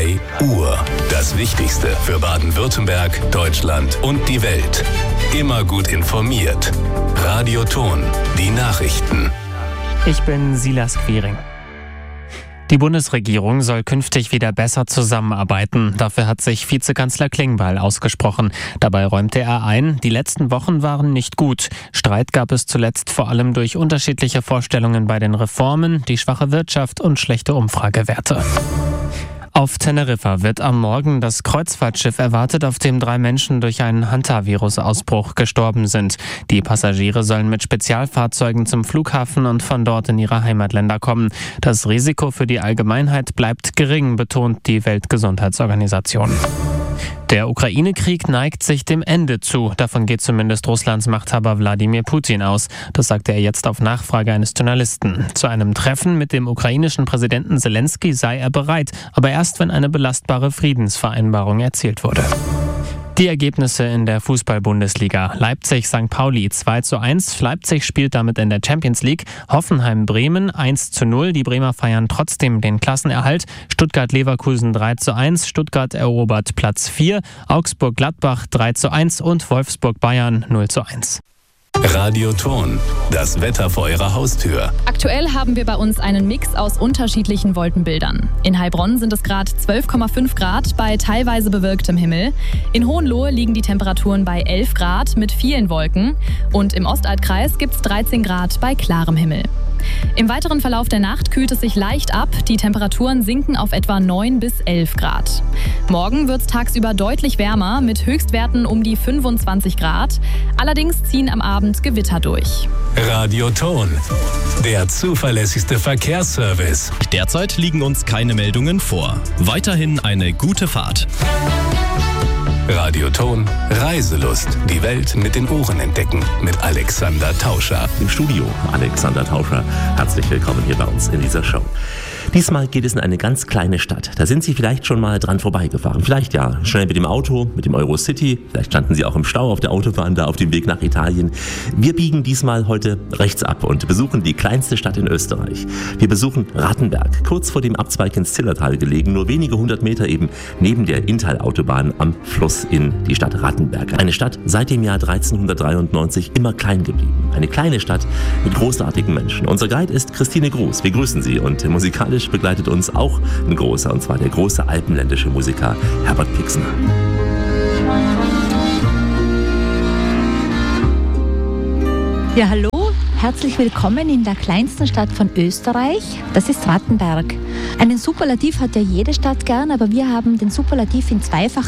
3 Uhr. Das Wichtigste für Baden-Württemberg, Deutschland und die Welt. Immer gut informiert. Radio Ton, die Nachrichten. Ich bin Silas Quiring. Die Bundesregierung soll künftig wieder besser zusammenarbeiten. Dafür hat sich Vizekanzler Klingbeil ausgesprochen. Dabei räumte er ein, die letzten Wochen waren nicht gut. Streit gab es zuletzt vor allem durch unterschiedliche Vorstellungen bei den Reformen, die schwache Wirtschaft und schlechte Umfragewerte. Auf Teneriffa wird am Morgen das Kreuzfahrtschiff erwartet, auf dem 3 Menschen durch einen Hantavirus-Ausbruch gestorben sind. Die Passagiere sollen mit Spezialfahrzeugen zum Flughafen und von dort in ihre Heimatländer kommen. Das Risiko für die Allgemeinheit bleibt gering, betont die Weltgesundheitsorganisation. Der Ukraine-Krieg neigt sich dem Ende zu. Davon geht zumindest Russlands Machthaber Wladimir Putin aus. Das sagte er jetzt auf Nachfrage eines Journalisten. Zu einem Treffen mit dem ukrainischen Präsidenten Zelensky sei er bereit, aber erst wenn eine belastbare Friedensvereinbarung erzielt wurde. Die Ergebnisse in der Fußball-Bundesliga. Leipzig-St. Pauli 2:1. Leipzig spielt damit in der Champions League. Hoffenheim-Bremen 1:0. Die Bremer feiern trotzdem den Klassenerhalt. Stuttgart-Leverkusen 3:1. Stuttgart erobert Platz 4. Augsburg-Gladbach 3:1 und Wolfsburg-Bayern 0:1. Radio Ton, das Wetter vor Ihrer Haustür. Aktuell haben wir bei uns einen Mix aus unterschiedlichen Wolkenbildern. In Heilbronn sind es gerade 12,5 Grad bei teilweise bewölktem Himmel. In Hohenlohe liegen die Temperaturen bei 11 Grad mit vielen Wolken. Und im Ostalbkreis gibt es 13 Grad bei klarem Himmel. Im weiteren Verlauf der Nacht kühlt es sich leicht ab. Die Temperaturen sinken auf etwa 9 bis 11 Grad. Morgen wird es tagsüber deutlich wärmer mit Höchstwerten um die 25 Grad. Allerdings ziehen am Abend Gewitter durch. Radio Ton, der zuverlässigste Verkehrsservice. Derzeit liegen uns keine Meldungen vor. Weiterhin eine gute Fahrt. Radio Ton, Reiselust. Die Welt mit den Ohren entdecken. Mit Alexander Tauscher. Im Studio Alexander Tauscher. Herzlich willkommen hier bei uns in dieser Show. Diesmal geht es in eine ganz kleine Stadt. Da sind Sie vielleicht schon mal dran vorbeigefahren. Vielleicht ja schnell mit dem Auto, mit dem Eurocity. Vielleicht standen Sie auch im Stau auf der Autobahn da auf dem Weg nach Italien. Wir biegen diesmal heute rechts ab und besuchen die kleinste Stadt in Österreich. Wir besuchen Rattenberg, kurz vor dem Abzweig ins Zillertal gelegen, nur wenige 100 Meter eben neben der Inntal-Autobahn am Fluss in die Stadt Rattenberg. Eine Stadt seit dem Jahr 1393 immer klein geblieben. Eine kleine Stadt mit großartigen Menschen. Unser Guide ist Christine Gruß. Wir grüßen Sie und musikalisch begleitet uns auch ein großer, und zwar der große alpenländische Musiker Herbert Pixner. Ja, hallo, herzlich willkommen in der kleinsten Stadt von Österreich. Das ist Rattenberg. Einen Superlativ hat ja jede Stadt gern, aber wir haben den Superlativ in zweifacher